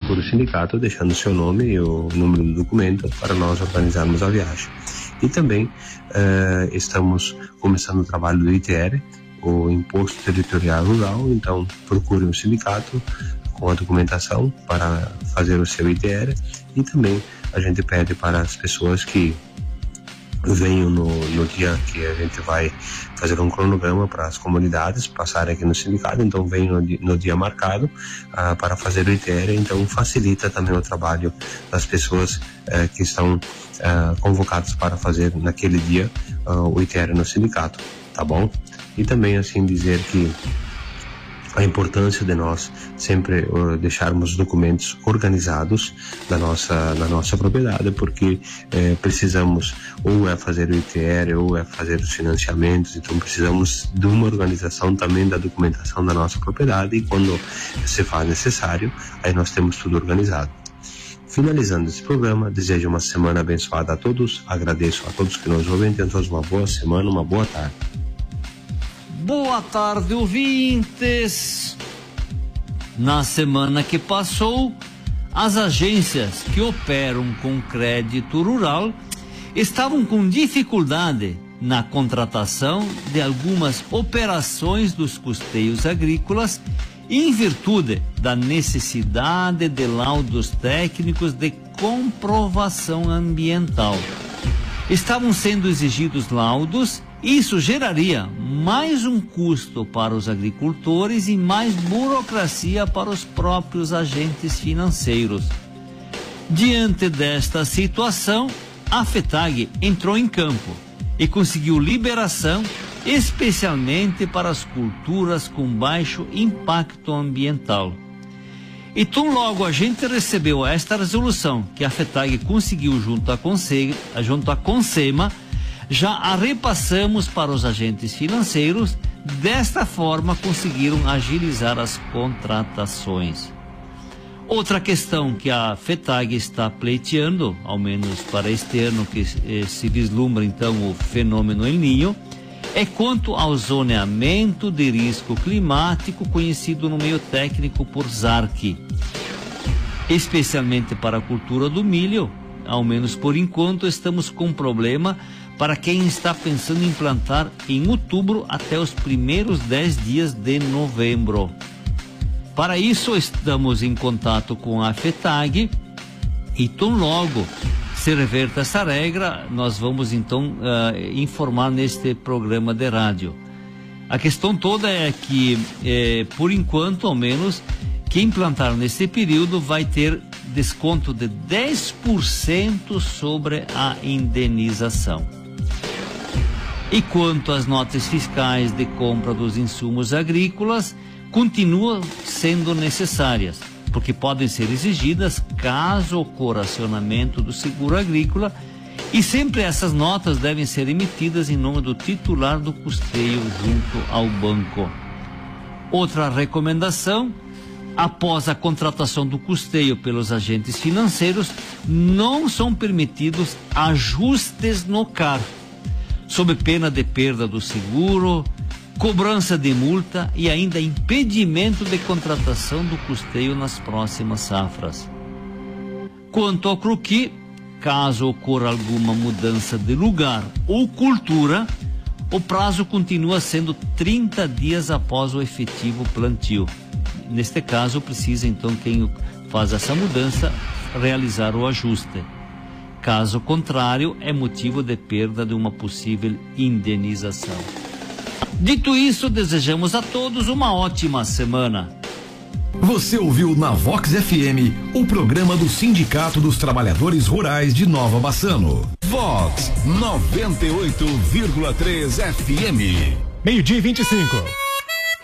procure o sindicato deixando o seu nome e o número do documento para nós organizarmos a viagem. E também estamos começando o trabalho do ITR, o Imposto Territorial Rural, então procure um sindicato com a documentação para fazer o seu ITR, e também a gente pede para as pessoas que venham no dia que a gente vai fazer um cronograma para as comunidades passarem aqui no sindicato, então venham no dia marcado para fazer o ITR, então facilita também o trabalho das pessoas que estão convocadas para fazer naquele dia o ITR no sindicato, tá bom? E também assim dizer que a importância de nós sempre deixarmos documentos organizados na nossa propriedade, porque precisamos ou fazer o ITR ou fazer os financiamentos, então precisamos de uma organização também da documentação da nossa propriedade, e quando se faz necessário, aí nós temos tudo organizado. Finalizando esse programa, desejo uma semana abençoada a todos, agradeço a todos que nos ouvem, tenham todos uma boa semana, uma boa tarde. Boa tarde, ouvintes. Na semana que passou, as agências que operam com crédito rural estavam com dificuldade na contratação de algumas operações dos custeios agrícolas em virtude da necessidade de laudos técnicos de comprovação ambiental. Estavam sendo exigidos laudos. Isso geraria mais um custo para os agricultores e mais burocracia para os próprios agentes financeiros. Diante desta situação, a FETAG entrou em campo e conseguiu liberação, especialmente para as culturas com baixo impacto ambiental. E tão logo a gente recebeu esta resolução que a FETAG conseguiu junto à CONSEMA, já a repassamos para os agentes financeiros. Desta forma conseguiram agilizar as contratações. Outra questão que a FETAG está pleiteando, ao menos para este ano que se vislumbra então o fenômeno El Niño, é quanto ao zoneamento de risco climático, conhecido no meio técnico por ZARC. Especialmente para a cultura do milho, ao menos por enquanto, estamos com problema para quem está pensando em plantar em outubro até os primeiros 10 dias de novembro. Para isso, estamos em contato com a FETAG e tão logo se reverta essa regra, nós vamos então informar neste programa de rádio. A questão toda é que, por enquanto, ao menos, quem plantar nesse período vai ter desconto de 10% sobre a indenização. E quanto às notas fiscais de compra dos insumos agrícolas, continuam sendo necessárias, porque podem ser exigidas caso ocorra acionamento do seguro agrícola, e sempre essas notas devem ser emitidas em nome do titular do custeio junto ao banco. Outra recomendação: após a contratação do custeio pelos agentes financeiros, não são permitidos ajustes no CAR, sob pena de perda do seguro, cobrança de multa e ainda impedimento de contratação do custeio nas próximas safras. Quanto ao CRUQUI, caso ocorra alguma mudança de lugar ou cultura, o prazo continua sendo 30 dias após o efetivo plantio. Neste caso, precisa então quem faz essa mudança realizar o ajuste. Caso contrário, é motivo de perda de uma possível indenização. Dito isso, desejamos a todos uma ótima semana. Você ouviu na Vox FM o programa do Sindicato dos Trabalhadores Rurais de Nova Bassano. Vox 98,3 FM. 12:25.